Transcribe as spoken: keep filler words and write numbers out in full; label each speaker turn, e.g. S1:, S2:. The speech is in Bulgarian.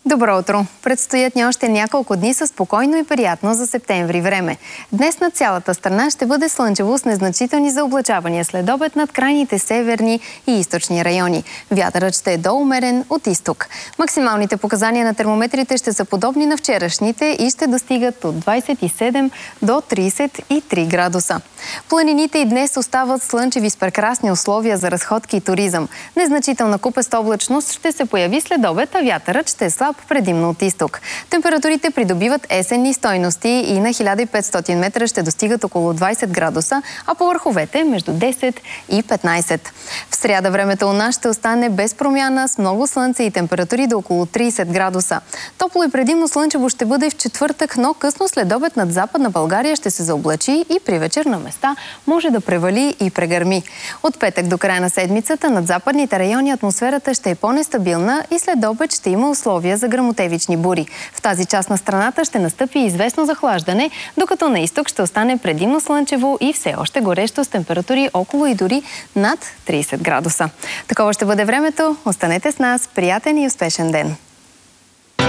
S1: Добро утро! Предстоят ни още няколко дни със спокойно и приятно за септември време. Днес над цялата страна ще бъде слънчево с незначителни заоблачавания след обед над крайните северни и източни райони. Вятърът ще е до умерен от изток. Максималните показания на термометрите ще са подобни на вчерашните и ще достигат от двадесет и седем до тридесет и три градуса. Планините и днес остават слънчеви с прекрасни условия за разходки и туризъм. Незначителна купеста облачност ще се появи след обед, а вятърът ще е слаб предимно от изток. Температурите придобиват есенни стойности и на хиляда и петстотин метра ще достигат около двадесет градуса, а по върховете между десет и петнадесет. В сряда времето у нас ще остане без промяна, с много слънце и температури до около тридесет градуса. Топло и предимно слънчево ще бъде в четвъртък, но късно след обед над Западна България ще се заоблачи и при вечер на места може да превали и прегърми. От петък до края на седмицата над западните райони атмосферата ще е по-нестабилна и след обед ще има условия за гръмотевични бури. В тази част на страната ще настъпи известно захлаждане, докато на изток ще остане предимно слънчево и все още горещо с температури около и дори над тридесет градуса. Такова ще бъде времето. Останете с нас. Приятен и успешен ден!